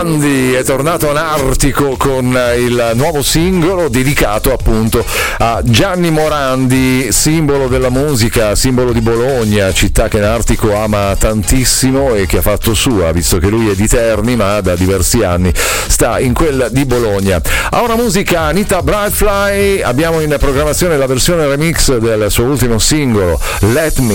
Morandi è tornato Anartico con il nuovo singolo dedicato appunto a Gianni Morandi, simbolo della musica, simbolo di Bologna, città che Anartico ama tantissimo e che ha fatto sua, visto che lui è di Terni ma da diversi anni sta in quella di Bologna. A una musica Anita Brightfly, abbiamo in programmazione la versione remix del suo ultimo singolo Let Me